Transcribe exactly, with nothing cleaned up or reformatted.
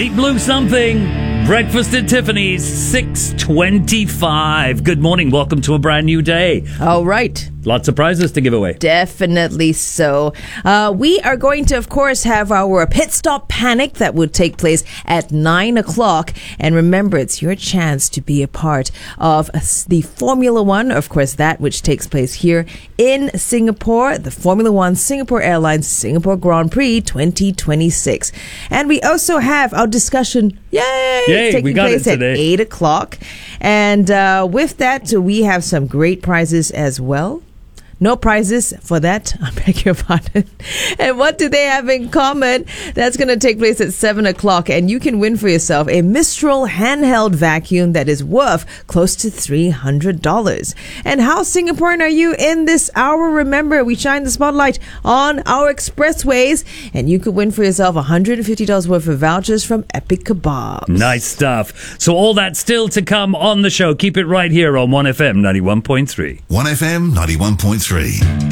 Deep Blue something. Breakfast at Tiffany's, six twenty-five. Good morning. Welcome to a brand new day. All right. Lots of prizes to give away. Definitely so. Uh, we are going to, of course, have our pit stop panic that would take place at nine o'clock. And remember, it's your chance to be a part of the Formula One, of course, that which takes place here in Singapore, the Formula One Singapore Airlines Singapore Grand Prix twenty twenty-six. And we also have our discussion, yay, Yay, taking we got place it at today. eight o'clock. And uh, with that, we have some great prizes as well. No prizes for that. I beg your pardon. And what do they have in common? That's going to take place at seven o'clock. And you can win for yourself a Mistral handheld vacuum that is worth close to three hundred dollars. And how Singaporean are you in this hour? Remember, we shine the spotlight on our expressways. And you could win for yourself one hundred fifty dollars worth of vouchers from Epic Kebabs. Nice stuff. So all that still to come on the show. Keep it right here on one F M ninety-one point three. one F M ninety-one point three.